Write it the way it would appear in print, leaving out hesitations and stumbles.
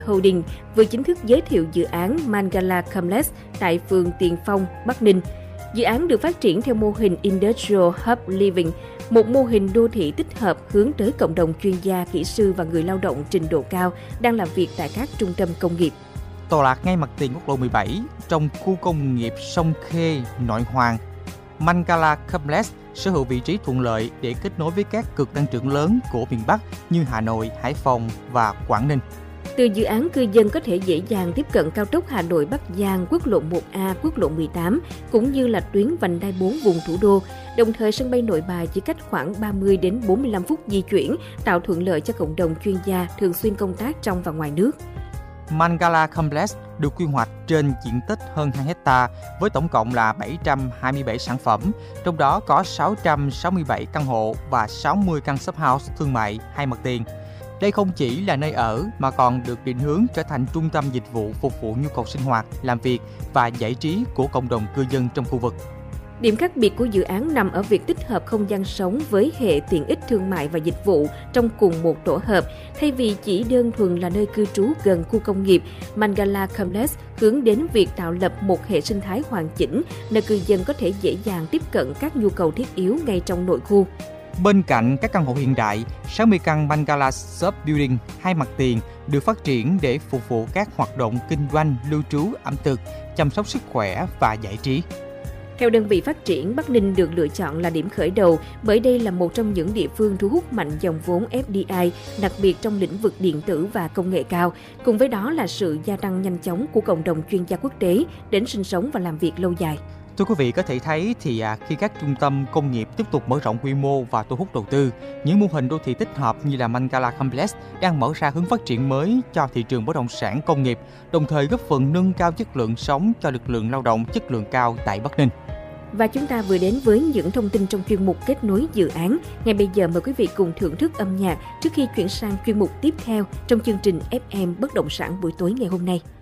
Holding vừa chính thức giới thiệu dự án Mangala Complex tại phường Tiền Phong, Bắc Ninh. Dự án được phát triển theo mô hình Industrial Hub Living, một mô hình đô thị tích hợp hướng tới cộng đồng chuyên gia, kỹ sư và người lao động trình độ cao đang làm việc tại các trung tâm công nghiệp. Tọa lạc ngay mặt tiền quốc lộ 17 trong khu công nghiệp Sông Khê, Nội Hoàng, Mangala Complex sở hữu vị trí thuận lợi để kết nối với các cực tăng trưởng lớn của miền Bắc như Hà Nội, Hải Phòng và Quảng Ninh. Từ dự án, cư dân có thể dễ dàng tiếp cận cao tốc Hà Nội Bắc Giang, quốc lộ 1A, quốc lộ 18 cũng như là tuyến vành đai 4 vùng thủ đô. Đồng thời, sân bay Nội Bài chỉ cách khoảng 30 đến 45 phút di chuyển, tạo thuận lợi cho cộng đồng chuyên gia thường xuyên công tác trong và ngoài nước. Mangala Complex được quy hoạch trên diện tích hơn 2 hecta với tổng cộng là 727 sản phẩm, trong đó có 667 căn hộ và 60 căn shop house thương mại hai mặt tiền. Đây không chỉ là nơi ở mà còn được định hướng trở thành trung tâm dịch vụ phục vụ nhu cầu sinh hoạt, làm việc và giải trí của cộng đồng cư dân trong khu vực. Điểm khác biệt của dự án nằm ở việc tích hợp không gian sống với hệ tiện ích thương mại và dịch vụ trong cùng một tổ hợp. Thay vì chỉ đơn thuần là nơi cư trú gần khu công nghiệp, Mangala Complex hướng đến việc tạo lập một hệ sinh thái hoàn chỉnh, nơi cư dân có thể dễ dàng tiếp cận các nhu cầu thiết yếu ngay trong nội khu. Bên cạnh các căn hộ hiện đại, 60 căn Mangala Shop Building hai mặt tiền được phát triển để phục vụ các hoạt động kinh doanh, lưu trú, ẩm thực, chăm sóc sức khỏe và giải trí. Theo đơn vị phát triển, Bắc Ninh được lựa chọn là điểm khởi đầu bởi đây là một trong những địa phương thu hút mạnh dòng vốn FDI, đặc biệt trong lĩnh vực điện tử và công nghệ cao. Cùng với đó là sự gia tăng nhanh chóng của cộng đồng chuyên gia quốc tế đến sinh sống và làm việc lâu dài. Thưa quý vị có thể thấy thì khi các trung tâm công nghiệp tiếp tục mở rộng quy mô và thu hút đầu tư, những mô hình đô thị tích hợp như là Mangala Complex đang mở ra hướng phát triển mới cho thị trường bất động sản công nghiệp, đồng thời góp phần nâng cao chất lượng sống cho lực lượng lao động chất lượng cao tại Bắc Ninh. Và chúng ta vừa đến với những thông tin trong chuyên mục kết nối dự án. Ngay bây giờ mời quý vị cùng thưởng thức âm nhạc trước khi chuyển sang chuyên mục tiếp theo trong chương trình FM Bất động sản buổi tối ngày hôm nay.